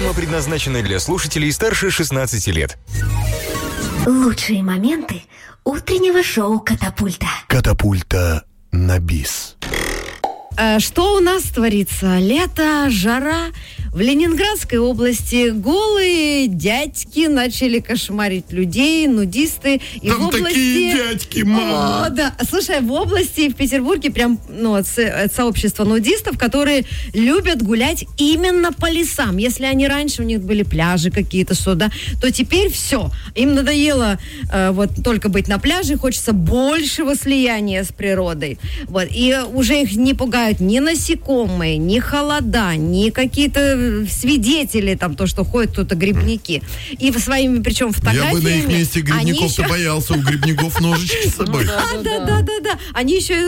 Программа предназначена для слушателей старше 16 лет. Лучшие моменты утреннего шоу «Катапульта». Катапульта на бис. Что у нас творится? Лето, жара. В Ленинградской области голые дядьки начали кошмарить людей, нудисты. И там в области... такие дядьки, мама. О, да. Слушай, в области, в Петербурге прям сообщество нудистов, которые любят гулять именно по лесам. Если они раньше, у них были пляжи какие-то, что, да, то теперь все. Им надоело только быть на пляже, хочется большего слияния с природой. Вот. И уже их не пугают ни насекомые, ни холода, ни какие-то свидетели, там, то, что ходят кто-то грибники. И своими, причем, фотографиями... Я бы на их месте грибников-то боялся, у грибников ножички с собой. Да. Они еще